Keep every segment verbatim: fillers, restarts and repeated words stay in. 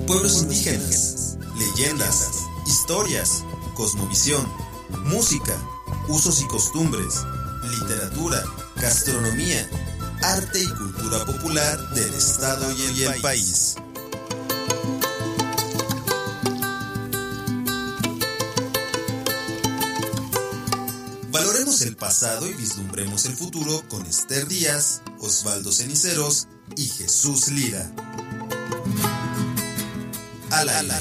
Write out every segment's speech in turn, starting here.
pueblos indígenas, leyendas, historias, cosmovisión, música, usos y costumbres, literatura, gastronomía, arte y cultura popular del estado y el país. Valoremos el pasado y vislumbremos el futuro con Esther Díaz, Osvaldo Ceniceros y Jesús Lira. Al aire.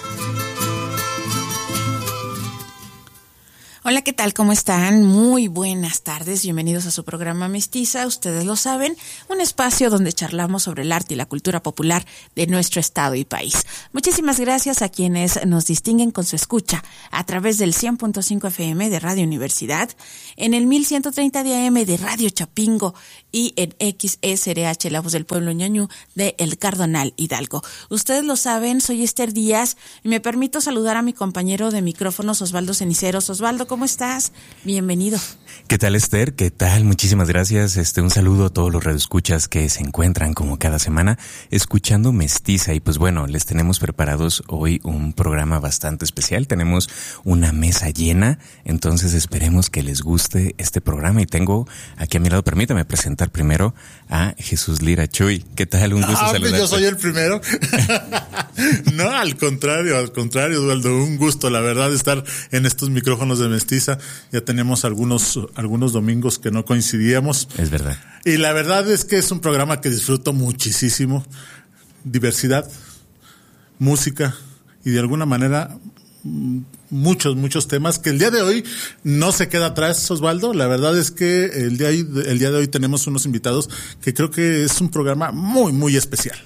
Hola, ¿qué tal? ¿Cómo están? Muy buenas tardes. Bienvenidos a su programa Mestiza. Ustedes lo saben, un espacio donde charlamos sobre el arte y la cultura popular de nuestro estado y país. Muchísimas gracias a quienes nos distinguen con su escucha a través del cien punto cinco F M de Radio Universidad, en el mil ciento treinta de A M de Radio Chapingo y en X S R H, La Voz del Pueblo Ñañú, de El Cardonal Hidalgo. Ustedes lo saben, soy Esther Díaz y me permito saludar a mi compañero de micrófonos, Osvaldo Ceniceros. Osvaldo, ¿cómo estás? Bienvenido. ¿Qué tal, Esther? ¿Qué tal? Muchísimas gracias. Este, un saludo a todos los radioescuchas que se encuentran como cada semana escuchando Mestiza. Y pues bueno, les tenemos preparados hoy un programa bastante especial. Tenemos una mesa llena, entonces esperemos que les guste este programa. Y tengo aquí a mi lado, permítame presentar primero a Jesús Lira. Chuy, ¿qué tal? Un gusto ah, saludarte. Yo soy el primero. No, al contrario, al contrario, Eduardo, un gusto, la verdad, estar en estos micrófonos de Mestiza. Ya tenemos algunos algunos domingos que no coincidíamos. Es verdad. Y la verdad es que es un programa que disfruto muchísimo. Diversidad, música y de alguna manera muchos, muchos temas que el día de hoy no se queda atrás, Osvaldo. La verdad es que el día, el día de hoy tenemos unos invitados que creo que es un programa muy, muy especial.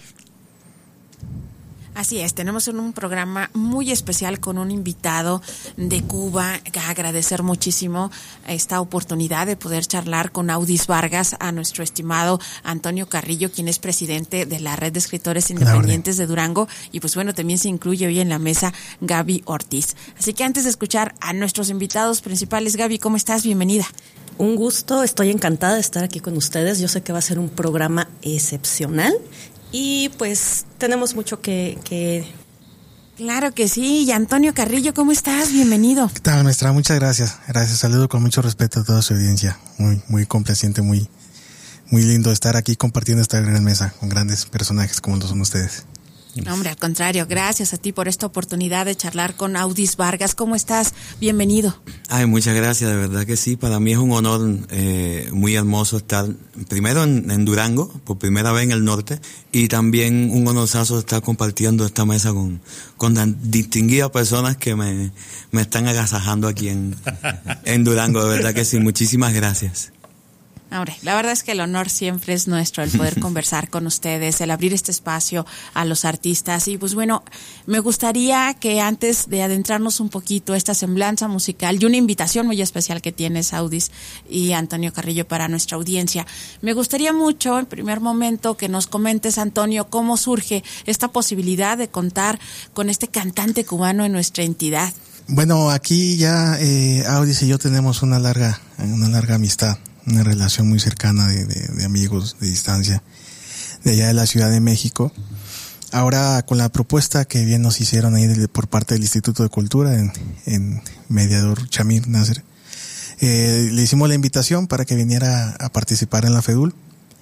Así es, tenemos un programa muy especial con un invitado de Cuba. Agradecer muchísimo esta oportunidad de poder charlar con Audis Vargas, a nuestro estimado Antonio Carrillo, quien es presidente de la Red de Escritores Independientes de Durango. Y pues bueno, también se incluye hoy en la mesa Gaby Ortiz. Así que antes de escuchar a nuestros invitados principales, Gaby, ¿cómo estás? Bienvenida. Un gusto, estoy encantada de estar aquí con ustedes. Yo sé que va a ser un programa excepcional. Y pues tenemos mucho que, que... Claro que sí. Y Antonio Carrillo, ¿cómo estás? Bienvenido. ¿Qué tal, maestra? Muchas gracias. Gracias. Saludo con mucho respeto a toda su audiencia. Muy, muy complaciente, muy, muy lindo estar aquí compartiendo esta gran mesa con grandes personajes como lo son ustedes. No, hombre, al contrario, gracias a ti por esta oportunidad de charlar con Audis Vargas. ¿Cómo estás? Bienvenido. Ay, muchas gracias, de verdad que sí. Para mí es un honor eh, muy hermoso estar primero en, en Durango, por primera vez en el norte, y también un honorazo estar compartiendo esta mesa con, con tan distinguidas personas que me, me están agasajando aquí en, en Durango. De verdad que sí, muchísimas gracias. Hombre, la verdad es que el honor siempre es nuestro, el poder conversar con ustedes, el abrir este espacio a los artistas. Y pues bueno, me gustaría que antes de adentrarnos un poquito a esta semblanza musical y una invitación muy especial que tienes, Audis y Antonio Carrillo, para nuestra audiencia, me gustaría mucho, en primer momento, que nos comentes, Antonio, cómo surge esta posibilidad de contar con este cantante cubano en nuestra entidad. Bueno, aquí ya eh, Audis y yo tenemos una larga, una larga amistad. Una relación muy cercana de, de, de amigos de distancia de allá de la Ciudad de México. Ahora con la propuesta que bien nos hicieron ahí de, por parte del Instituto de Cultura en, en mediador Chamir Nasser, eh, le hicimos la invitación para que viniera a participar en la FEDUL.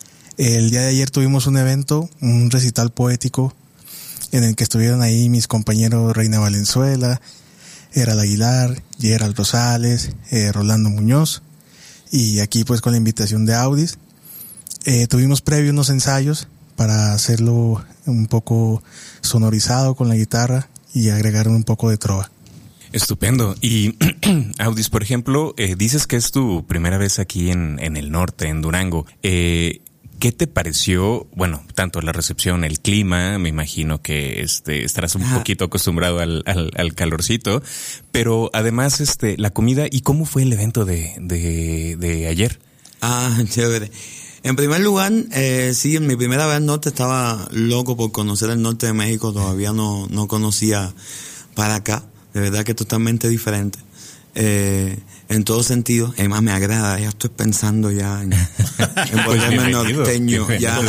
El día de ayer tuvimos un evento, un recital poético en el que estuvieron ahí mis compañeros Reina Valenzuela, Eral Aguilar, Gerald Rosales, eh, Rolando Muñoz. Y aquí pues con la invitación de Audis, eh, tuvimos previo unos ensayos para hacerlo un poco sonorizado con la guitarra y agregar un poco de trova. Estupendo. Y Audis, por ejemplo, eh, dices que es tu primera vez aquí en, en el norte, en Durango. Eh, ¿Qué te pareció? Bueno, tanto la recepción, el clima, me imagino que este estarás un Ajá. poquito acostumbrado al, al, al calorcito, pero además este la comida. ¿Y cómo fue el evento de, de, de ayer? Ah, chévere. En primer lugar, eh, sí, en mi primera vez al norte estaba loco por conocer el norte de México, todavía no, no conocía para acá, de verdad que es totalmente diferente. Eh, en todo sentido. Además me agrada, ya estoy pensando ya en, en volverme norteño. Ya.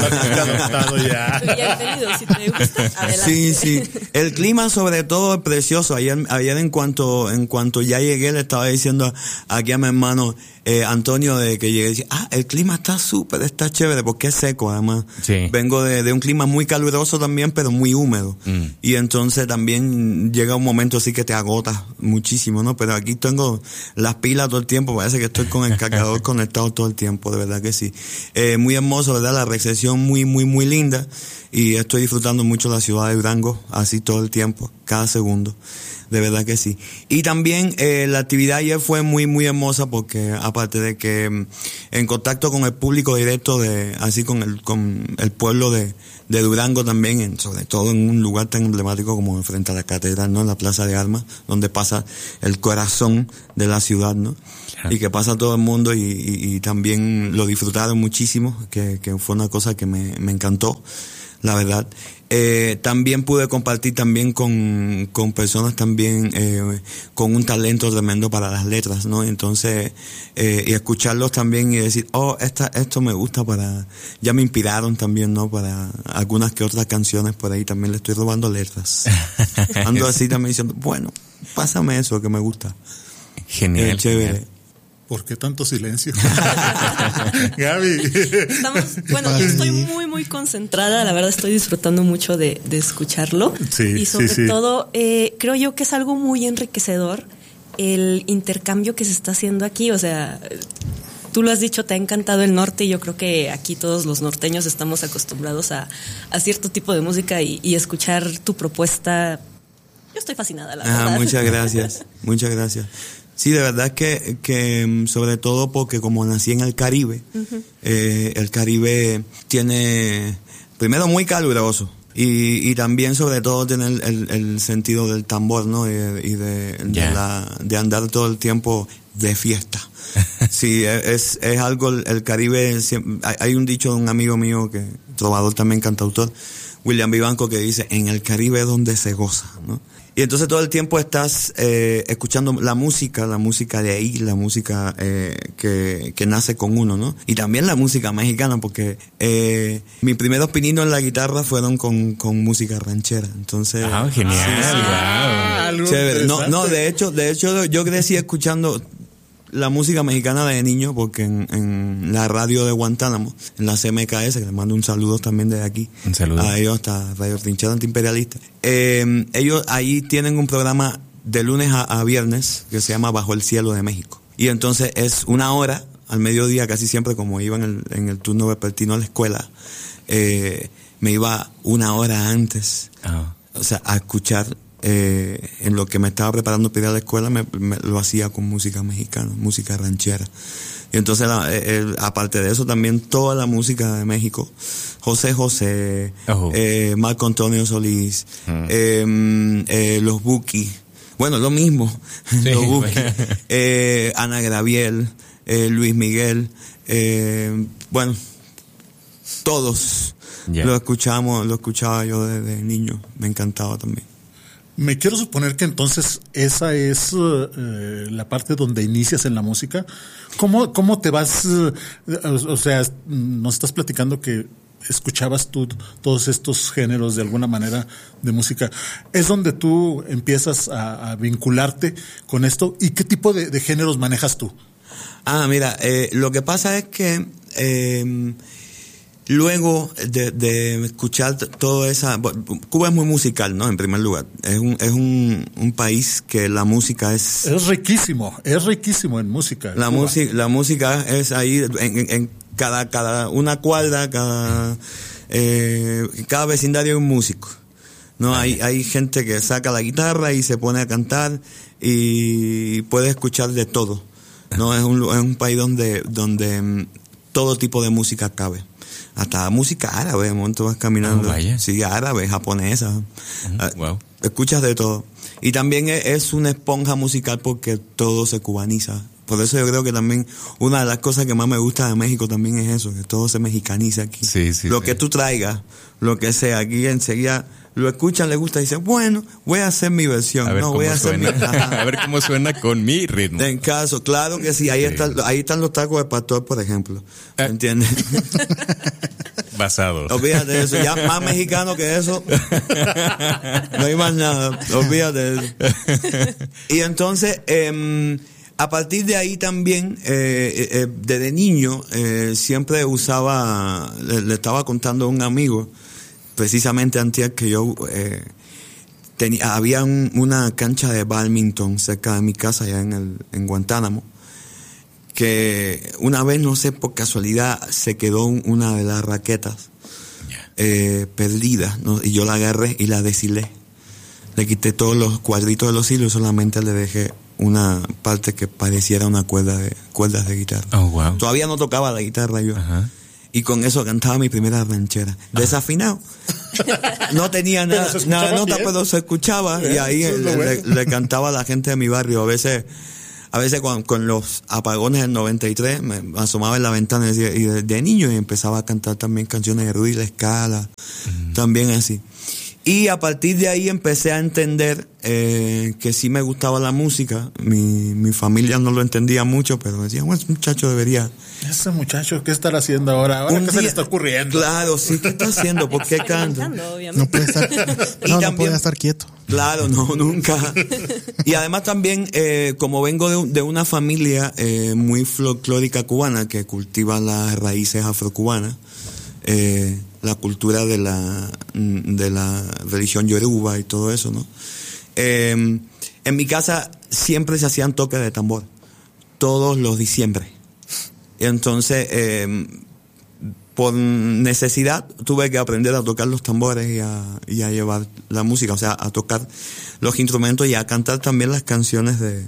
Bienvenido, si te gusta, adelante. Sí, sí. El clima sobre todo es precioso. Ayer, ayer en cuanto, en cuanto ya llegué, le estaba diciendo aquí a mi hermano eh, Antonio de que llegué y decía, ah, el clima está súper, está chévere, porque es seco además. Sí. Vengo de, de un clima muy caluroso también, pero muy húmedo. Mm. Y entonces también llega un momento así que te agotas muchísimo, ¿no? Pero aquí tengo las pilas todo el tiempo, parece que estoy con el cargador conectado todo el tiempo, de verdad que sí. Eh, muy hermoso, ¿verdad? La recepción muy, muy, muy linda. Y estoy disfrutando mucho la ciudad de Durango, así todo el tiempo, cada segundo. De verdad que sí. Y también eh, la actividad ayer fue muy, muy hermosa porque aparte de que en contacto con el público directo, de así con el con el pueblo de, de Durango también, en, sobre todo en un lugar tan emblemático como frente a la catedral, ¿no? En la Plaza de Armas, donde pasa el corazón de la ciudad, ¿no? Y que pasa todo el mundo y, y, y también lo disfrutaron muchísimo, que, que fue una cosa que me, me encantó, la verdad. Eh, también pude compartir también con, con personas también eh, con un talento tremendo para las letras, ¿no? Entonces, eh, y escucharlos también y decir, oh, esta, esto me gusta para, ya me inspiraron también, ¿no? Para algunas que otras canciones por ahí también le estoy robando letras. Ando así también diciendo, bueno, pásame eso que me gusta. Genial. Eh, chévere. Genial. ¿Por qué tanto silencio? Gaby. Estamos, bueno, yo estoy muy, muy concentrada. La verdad estoy disfrutando mucho de, de escucharlo. Sí, y sobre sí, sí. todo, eh, creo yo que es algo muy enriquecedor el intercambio que se está haciendo aquí. O sea, tú lo has dicho, te ha encantado el norte y yo creo que aquí todos los norteños estamos acostumbrados a, a cierto tipo de música y, y escuchar tu propuesta. Yo estoy fascinada, la ah, verdad. Muchas gracias, muchas gracias. Sí, de verdad que, que sobre todo porque como nací en el Caribe, uh-huh. eh, el Caribe tiene, primero muy caluroso y, y también sobre todo tiene el, el, el sentido del tambor, ¿no? Y, y de, yeah. de, la, de andar todo el tiempo de fiesta. Sí, es, es algo, el Caribe, hay, hay un dicho de un amigo mío, que trovador también, cantautor, William Vivanco, que dice, en el Caribe es donde se goza, ¿no? Y entonces todo el tiempo estás eh, escuchando la música, la música de ahí, la música eh, que, que nace con uno, ¿no? Y también la música mexicana, porque eh, mis primeros pininos en la guitarra fueron con, con música ranchera. Entonces, ah, genial. Sí, sí. Ah, chévere. No, no, de hecho, de hecho yo crecí escuchando la música mexicana de niño, porque en, en la radio de Guantánamo, en la C M K S, que les mando un saludo también desde aquí, un saludo a ellos, hasta Radio Trinchera Antiimperialista, eh, ellos ahí tienen un programa de lunes a, a viernes que se llama Bajo el Cielo de México, y entonces es una hora al mediodía, casi siempre, como iba en el, en el turno vespertino a la escuela, eh, me iba una hora antes, oh. o sea, a escuchar. Eh, en lo que me estaba preparando para ir a la escuela me, me lo hacía con música mexicana, música ranchera. Y entonces la, eh, aparte de eso también toda la música de México, José José, oh. eh, Marco Antonio Solís, mm. eh, eh, los Buki, bueno, lo mismo, sí, los Buki, eh, Ana Gabriel, eh, Luis Miguel, eh, bueno, todos yeah. lo escuchamos, lo escuchaba yo desde niño, me encantaba también. Me quiero suponer que entonces esa es uh, la parte donde inicias en la música. ¿Cómo, cómo te vas? Uh, o sea, nos estás platicando que escuchabas tú todos estos géneros de alguna manera de música. ¿Es donde tú empiezas a, a vincularte con esto? ¿Y qué tipo de, de géneros manejas tú? Ah, mira, eh, lo que pasa es que... Eh, Luego de, de escuchar toda esa... Cuba es muy musical, ¿no? En primer lugar. Es un es un, un país que la música es... Es riquísimo, es riquísimo en música. La música la música es ahí en, en, en cada cada una cuadra, cada eh, cada vecindario hay un músico. No, hay hay gente que saca la guitarra y se pone a cantar y puede escuchar de todo. No, es un es un país donde donde todo tipo de música cabe. Hasta música árabe, de momento vas caminando. Oh, vaya. Sí, árabe, japonesa. Uh-huh. Wow. Escuchas de todo. Y también es una esponja musical porque todo se cubaniza. Por eso yo creo que también una de las cosas que más me gusta de México también es eso, que todo se mexicaniza aquí. Sí, sí, lo sí. que tú traigas, lo que sea, aquí enseguida lo escuchan, les gusta y dicen, bueno, voy a hacer mi versión. A ver no, cómo voy a hacer suena. mi... A ver cómo suena con mi ritmo. En caso, claro que sí, ahí, Sí. Está, ahí están los tacos de pastor, por ejemplo. Eh. ¿Entiendes? Basado. Olvídate de eso, ya más mexicano que eso. No hay más nada, olvídate de eso. Y entonces, eh, a partir de ahí también, eh, eh, desde niño, eh, siempre usaba, le, le estaba contando a un amigo, precisamente antes que yo, eh, tenía, había un, una cancha de bádminton cerca de mi casa, allá en, el, en Guantánamo, que una vez, no sé, por casualidad, se quedó una de las raquetas eh, perdida, ¿no? Y yo la agarré y la deshilé. Le quité todos los cuadritos de los hilos, solamente le dejé una parte que pareciera una cuerda de cuerdas de guitarra. Oh, wow. Todavía no tocaba la guitarra yo. Ajá. Y con eso cantaba mi primera ranchera. Desafinado. No tenía nada, Pero se escuchaba nada nota, bien. pero se escuchaba. Y ahí Eso es lo le, bueno. le- le cantaba a la gente de mi barrio. A veces, a veces con, con los apagones del noventa y tres, me asomaba en la ventana y, decía, y de, de niño y empezaba a cantar también canciones de Rudy La Escala. También así. Y a partir de ahí empecé a entender eh, que sí me gustaba la música. Mi, mi familia no lo entendía mucho, pero decía, bueno, ese muchacho debería... Ese muchacho, ¿qué estará haciendo ahora? ¿Ahora Un qué se le día- está ocurriendo? Claro, sí, ¿qué está haciendo? ¿Por qué canta? Cantando, obviamente. No puede estar, Y no, no también- puede estar quieto. Claro, no, nunca. Y además también, eh, como vengo de, un- de una familia eh, muy folclórica cubana que cultiva las raíces afrocubanas, eh, la cultura de la, de la religión yoruba y todo eso, ¿no? Eh, en mi casa siempre se hacían toques de tambor, todos los diciembre. Y entonces, eh, por necesidad, tuve que aprender a tocar los tambores y a, y a llevar la música, o sea, a tocar los instrumentos y a cantar también las canciones de,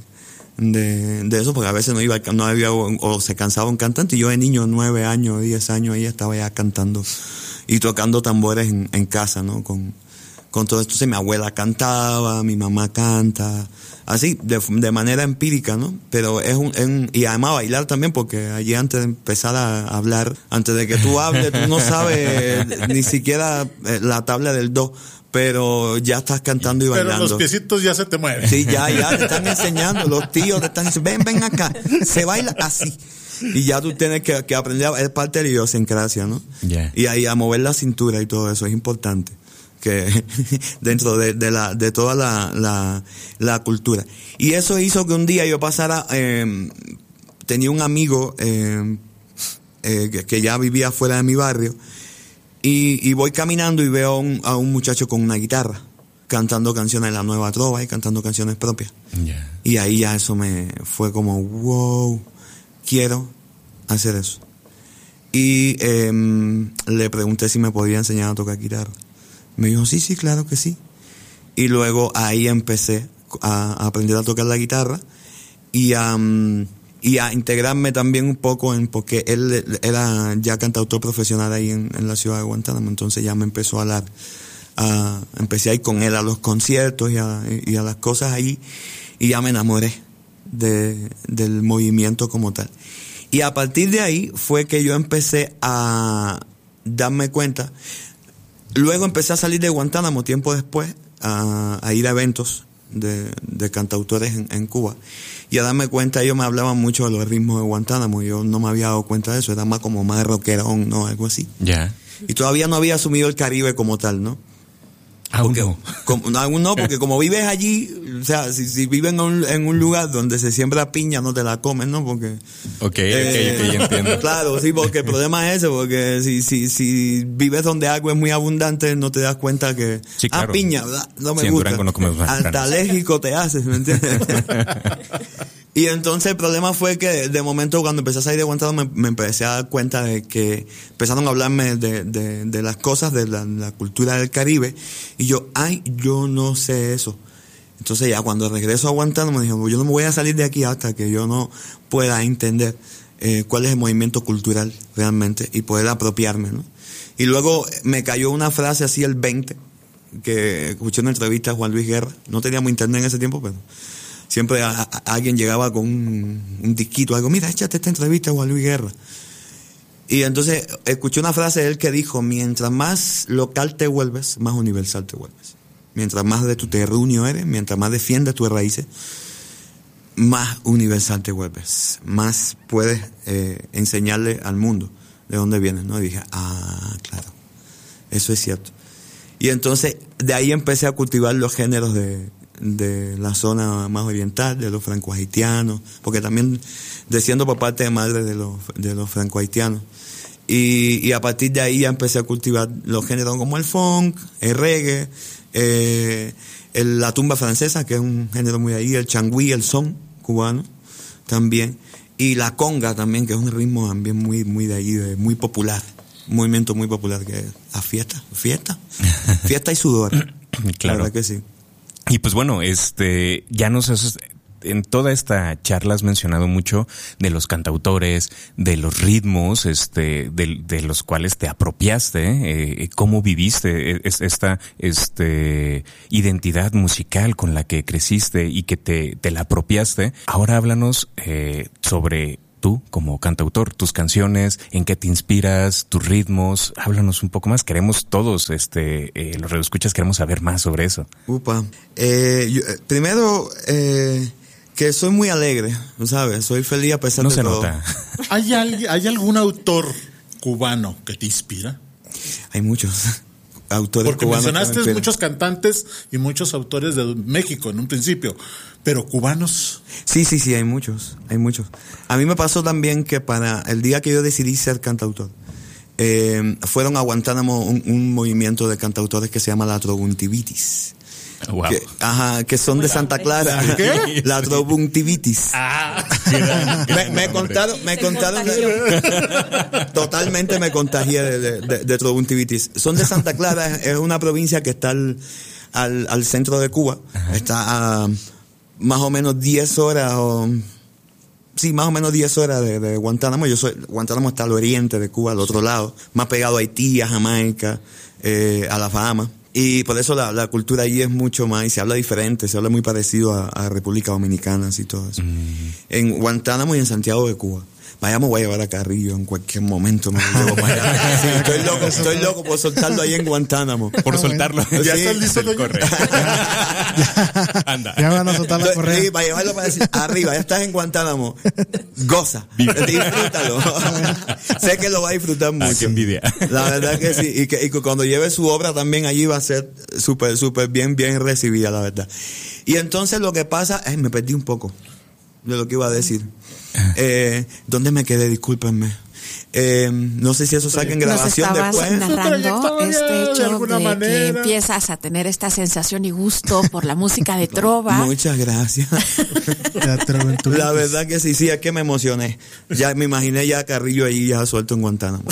de, de eso, porque a veces no iba, no había, o, o se cansaba un cantante, y yo de niño, nueve años, diez años, ahí estaba ya cantando y tocando tambores en, en casa, ¿no? Con, con todo esto. Entonces mi abuela cantaba, mi mamá canta, así, de, de manera empírica, ¿no? Pero es un, es un, y además bailar también, porque allí antes de empezar a hablar, antes de que tú hables, tú no sabes ni siquiera eh, la tabla del do, pero ya estás cantando y Pero bailando. los piecitos ya se te mueven. Sí, ya, ya te están enseñando, los tíos te están diciendo, ven, ven acá, se baila así. Y ya tú tienes que, que aprender, es parte de la idiosincrasia, ¿no? Yeah. Y ahí a mover la cintura y todo eso, es importante. Que dentro de, de la, de toda la, la, la cultura. Y eso hizo que un día yo pasara, eh, tenía un amigo, eh, eh, que, que ya vivía fuera de mi barrio, y, y voy caminando y veo a un, a un muchacho con una guitarra, cantando canciones de la nueva trova y cantando canciones propias. Yeah. Y ahí ya eso me fue como, wow, quiero hacer eso. Y eh, le pregunté si me podía enseñar a tocar guitarra. Me dijo, sí, sí, claro que sí. Y luego ahí empecé a, a aprender a tocar la guitarra y a, um, y a integrarme también un poco en, porque él era ya cantautor profesional ahí en, en la ciudad de Guantánamo, entonces ya me empezó a hablar, a, empecé a ir con él a los conciertos y a, y a las cosas ahí, y ya me enamoré de, del movimiento como tal. Y a partir de ahí fue que yo empecé a darme cuenta. Luego empecé a salir de Guantánamo tiempo después, a, a ir a eventos de, de cantautores en, en Cuba. Y a darme cuenta, ellos me hablaban mucho de los ritmos de Guantánamo, y yo no me había dado cuenta de eso, era más como más rockerón, ¿no? Algo así. Ya. Yeah. Y todavía no había asumido el Caribe como tal, ¿no? Aún Porque, no. como, no, aún no, porque como vives allí, o sea, si, si vives en un, en un lugar donde se siembra piña, no te la comes, ¿no? Porque... Ok, eh, ok, ok, ya entiendo. Claro, sí, porque el problema es ese, porque si, si, si vives donde algo es muy abundante, no te das cuenta que... Sí, claro. Ah, piña, ¿verdad? No me Sí, en gusta. Durango no comemos Hasta granos. alérgico te haces, ¿me entiendes? Y entonces el problema fue que de momento cuando empecé a salir de Guantánamo me, me empecé a dar cuenta de que empezaron a hablarme de, de, de las cosas, de la, la cultura del Caribe, y yo, ay, yo no sé eso. Entonces ya cuando regreso a Guantánamo me dijo, yo no me voy a salir de aquí hasta que yo no pueda entender eh, cuál es el movimiento cultural realmente y poder apropiarme, ¿no? Y luego me cayó una frase así el veinte, que escuché en una entrevista a Juan Luis Guerra. No teníamos internet en ese tiempo, pero siempre a, a, alguien llegaba con un, un disquito, algo, mira, échate esta entrevista a Juan Luis Guerra. Y entonces escuché una frase de él que dijo, mientras más local te vuelves, más universal te vuelves. Mientras más de tu terruño eres, mientras más defiendes tus raíces, más universal te vuelves. Más puedes eh, enseñarle al mundo de dónde vienes, ¿no? Y dije, ah, claro, eso es cierto. Y entonces de ahí empecé a cultivar los géneros de, de la zona más oriental, de los franco-haitianos, porque también desciendo por parte de madre de los, de los franco-haitianos. Y, y a partir de ahí ya empecé a cultivar los géneros como el funk, el reggae, eh, el, la tumba francesa, que es un género muy ahí, el changüí, el son cubano también, y la conga también, que es un ritmo también muy, muy de ahí, de, muy popular, un movimiento muy popular, que es la fiesta, fiesta, fiesta y sudor. Claro. La verdad que sí. Y pues bueno, este, ya nos has, en toda esta charla has mencionado mucho de los cantautores, de los ritmos, este, de, de los cuales te apropiaste, eh, cómo viviste esta, este, identidad musical con la que creciste y que te, te la apropiaste. Ahora háblanos, eh, sobre tú como cantautor, tus canciones, en qué te inspiras, tus ritmos. Háblanos un poco más. Queremos todos, este, eh, los radioescuchas, queremos saber más sobre eso. Upa. Eh, yo, primero, eh, que soy muy alegre, ¿sabes? Soy feliz a pesar no de se todo. Nota. ¿Hay, alguien, ¿Hay algún autor cubano que te inspira? Hay muchos autores Porque cubanos. mencionaste muchos cantantes y muchos autores de México en un principio, pero cubanos. Sí, sí, sí, hay muchos, hay muchos. A mí me pasó también que para el día que yo decidí ser cantautor, eh, fueron a Guantánamo un, un movimiento de cantautores que se llama la Trobuntivitis. Wow. Que, ajá, que son de Santa Clara. ¿Qué? La Trobuntivitis. Ah, me, me contaron, me contaron de, totalmente me contagié de, de, de, de Trobuntivitis. Son de Santa Clara, es una provincia que está al, al, al centro de Cuba. Ajá. Está a más o menos diez horas o sí, más o menos diez horas de, de Guantánamo. Yo soy, Guantánamo está al oriente de Cuba, al otro lado, más pegado a Haití, a Jamaica, eh, a las Bahamas. Y por eso la, la cultura allí es mucho más, y se habla diferente, se habla muy parecido a, a República Dominicana y todo eso. Mm. En Guantánamo y en Santiago de Cuba. Vaya, me voy a llevar a Carrillo en cualquier momento. Me lo llevo para allá. Sí, estoy loco, estoy loco por soltarlo ahí en Guantánamo. Por soltarlo. ¿Ya sí, estás listo? Se corre. Anda. Ya van a soltar la correa. Sí, para llevarlo para decir, arriba, ya estás en Guantánamo. Goza. Disfrútalo. Sé que lo va a disfrutar mucho. Ah, qué envidia. La verdad que sí. Y que, y que cuando lleve su obra también allí va a ser súper, súper bien, bien recibida, la verdad. Y entonces lo que pasa, ay, me perdí un poco de lo que iba a decir. Eh, ¿Dónde me quedé? Discúlpenme. Eh, no sé si eso saca en grabación Nos estabas después. narrando este hecho de, de, de que empiezas a tener esta sensación y gusto por la música de trova. Muchas gracias. La, la verdad que sí, sí, es que me emocioné. Ya me imaginé ya a Carrillo ahí ya suelto en Guantánamo.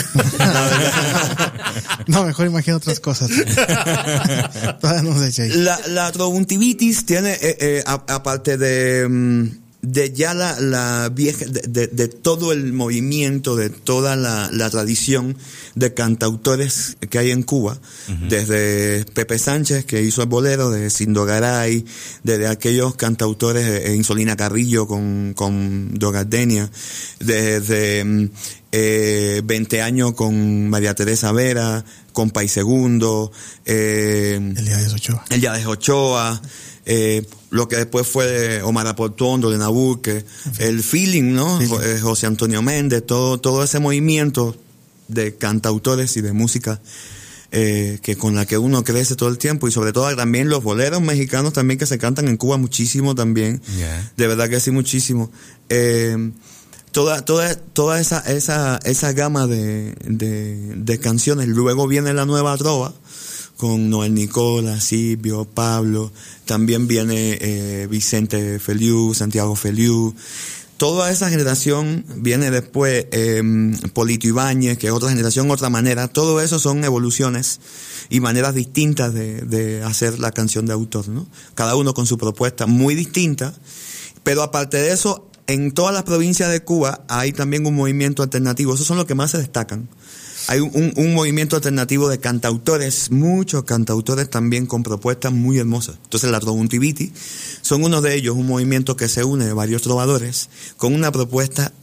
No, mejor imagino otras cosas. Todavía no sé, la, la Trobuntivitis tiene, eh, eh, aparte de... Um, de ya la, la vieja, de, de, de todo el movimiento, de toda la, la tradición de cantautores que hay en Cuba, uh-huh. Desde Pepe Sánchez, que hizo el bolero, de Cindo Garay, desde aquellos cantautores, eh, Insolina Carrillo con, con Dogardenia, desde eh, veinte años con María Teresa Vera, con País Segundo, eh, Elías Ochoa. Elías Ochoa, eh, lo que después fue Omar Aportondo, de Nabuque, el feeling, ¿no? Sí, sí. José Antonio Méndez, todo, todo ese movimiento de cantautores y de música eh, que con la que uno crece todo el tiempo, y sobre todo también los boleros mexicanos también que se cantan en Cuba muchísimo también, yeah. De verdad que sí, muchísimo. Eh, toda, toda, toda esa, esa, esa gama de, de, de canciones. Luego viene la nueva trova, con Noel Nicola, Silvio, Pablo, también viene eh, Vicente Feliu, Santiago Feliu. Toda esa generación viene después, eh, Polito Ibáñez, que es otra generación, otra manera. Todo eso son evoluciones y maneras distintas de, de hacer la canción de autor, ¿no? Cada uno con su propuesta muy distinta, pero aparte de eso, en todas las provincias de Cuba hay también un movimiento alternativo. Esos son los que más se destacan. Hay un, un, un movimiento alternativo de cantautores, muchos cantautores también con propuestas muy hermosas. Entonces la Trobuntivitis son uno de ellos, un movimiento que se une de varios trovadores con una propuesta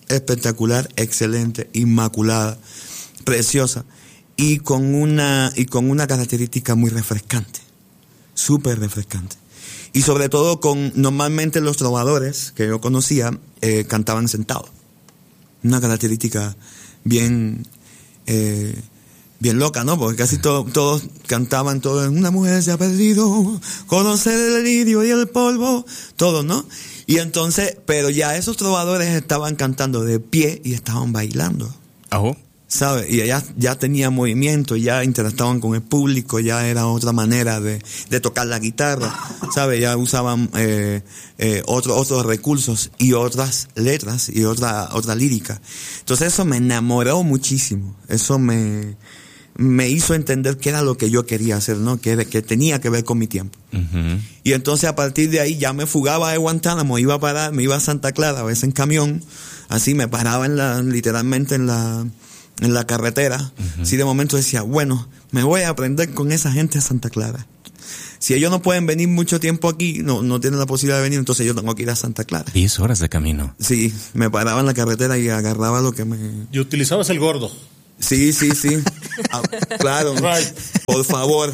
espectacular, excelente, inmaculada, preciosa y con una y con una característica muy refrescante, súper refrescante. Y sobre todo con, normalmente los trovadores que yo conocía eh, cantaban sentados. Una característica bien eh, bien loca, ¿no? Porque casi to, todos cantaban, todos, una mujer se ha perdido, conocer el lirio y el polvo, todo, ¿no? Y entonces, pero ya esos trovadores estaban cantando de pie y estaban bailando. ¿Ajo? ¿Sabes? Y ya, ya tenían movimiento, ya interactuaban con el público, ya era otra manera de, de tocar la guitarra, ¿sabes? Ya usaban eh, eh, otro, otros recursos y otras letras y otra, otra lírica. Entonces eso me enamoró muchísimo. Eso me, me hizo entender qué era lo que yo quería hacer, ¿no? Que, que tenía que ver con mi tiempo. Uh-huh. Y entonces a partir de ahí ya me fugaba de Guantánamo, iba a parar, me iba a Santa Clara, a veces en camión, así me paraba en la, literalmente en la... en la carretera, uh-huh. Si de momento decía, bueno, me voy a aprender con esa gente a Santa Clara. Si ellos no pueden venir mucho tiempo aquí, no, no tienen la posibilidad de venir, entonces yo tengo que ir a Santa Clara. Diez horas de camino. Sí, me paraba en la carretera y agarraba lo que me... ¿Y utilizabas el gordo? Sí, sí, sí. Ah, claro. Right. Por favor.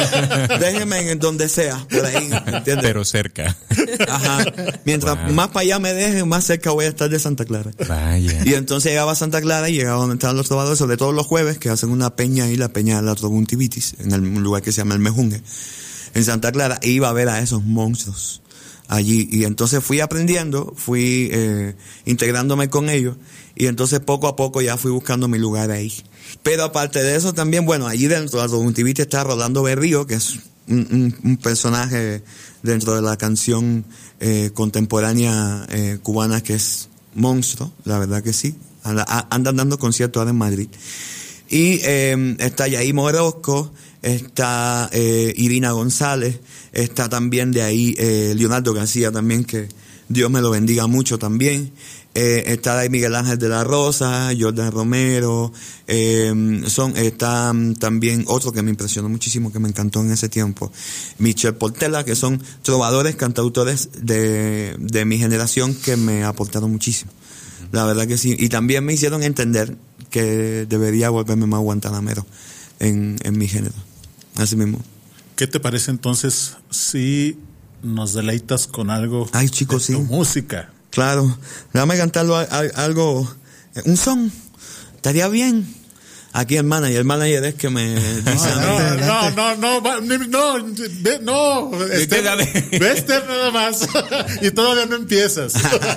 Déjenme en donde sea, por ahí, ¿entiendes? Pero cerca. Ajá. Mientras wow. más para allá me dejen, más cerca voy a estar de Santa Clara. Vaya. Y entonces llegaba a Santa Clara y llegaba donde estaban los trovadores, sobre todo los jueves, que hacen una peña ahí, la peña de la Troguntivitis, en el, un lugar que se llama el Mejungue, en Santa Clara, e iba a ver a esos monstruos allí. Y entonces fui aprendiendo, fui eh, integrándome con ellos, y entonces poco a poco ya fui buscando mi lugar ahí. Pero aparte de eso también, bueno, allí dentro de la Troguntivitis está Rolando Berrío, que es un, un, un personaje dentro de la canción eh, contemporánea eh, cubana que es monstruo, la verdad que sí. Anda, anda dando conciertos ahora en Madrid. Y eh, está Yair Morosco, está eh, Irina González, está también de ahí eh, Leonardo García también, que Dios me lo bendiga mucho también. Eh, está ahí Miguel Ángel de la Rosa, Jordan Romero, eh, son, está um, también otro que me impresionó muchísimo, que me encantó en ese tiempo, Michel Portela, que son trovadores, cantautores de, de mi generación que me aportaron muchísimo. La verdad que sí. Y también me hicieron entender que debería volverme más guantanamero en, en mi género. Así mismo. ¿Qué te parece entonces si nos deleitas con algo Ay, chicos, de tu sí. música? Claro, déjame cantarlo a, a, algo, un son, estaría bien. Aquí el manager, el manager es que me dice... No, no, no, no, no, no, no, no Esther, ve Esther nada más, y todavía no empiezas.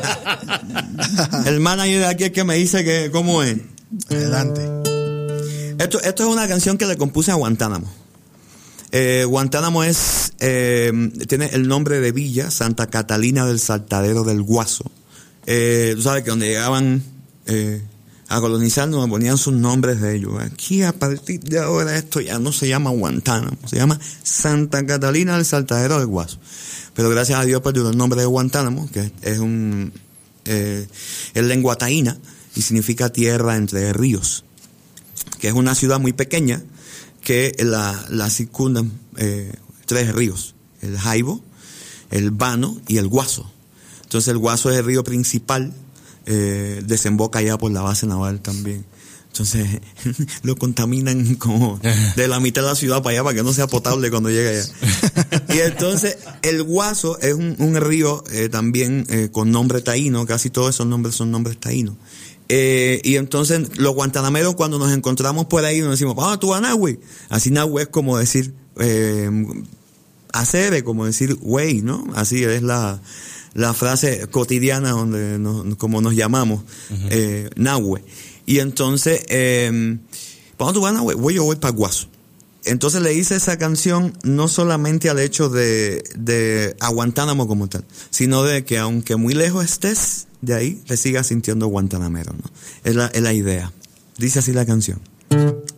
El manager de aquí es que me dice que, ¿cómo es? Adelante. Esto, esto es una canción que le compuse a Guantánamo. Eh, Guantánamo es, eh, tiene el nombre de Villa Santa Catalina del Saltadero del Guaso. Eh, tú sabes que donde llegaban eh, a colonizar nos ponían sus nombres de ellos. Aquí a partir de ahora esto ya no se llama Guantánamo, se llama Santa Catalina del Saltadero del Guaso. Pero gracias a Dios perdió el nombre de Guantánamo, que es un eh, es lengua taína y significa tierra entre ríos, que es una ciudad muy pequeña que la, la circundan eh, tres ríos, el Jaibo, el Vano y el Guaso. Entonces el Guaso es el río principal, eh, desemboca allá por la base naval también. Entonces lo contaminan como de la mitad de la ciudad para allá para que no sea potable cuando llegue allá. Y entonces el Guaso es un, un río eh, también eh, con nombre taíno, casi todos esos nombres son nombres taínos. Eh, y entonces los guantanameros cuando nos encontramos por ahí nos decimos, ah, tú a Nahue. Así Nahue es como decir, eh, hacer, como decir, güey, ¿no? Así es la, la frase cotidiana donde nos, como nos llamamos, uh-huh. eh, Nahue. Y entonces, eh, ¿para dónde tú vas a Nahue? Güey, yo voy para Guaso. Entonces le hice esa canción no solamente al hecho de, de a Guantánamo como tal, sino de que aunque muy lejos estés de ahí, te sigas sintiendo guantanamero, ¿no? Es la, es la idea. Dice así la canción.